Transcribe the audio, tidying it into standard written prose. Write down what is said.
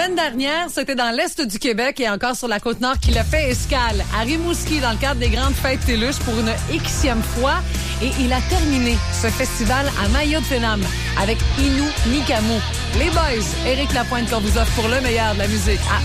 semaine dernière, c'était dans l'Est du Québec et encore sur la Côte-Nord qu'il a fait escale à Rimouski dans le cadre des Grandes Fêtes Téluches pour une Xème fois. Et il a terminé ce festival à Mayotte-Fénam avec Inou Nikamou. Les boys, Éric Lapointe qu'on vous offre pour le meilleur de la musique à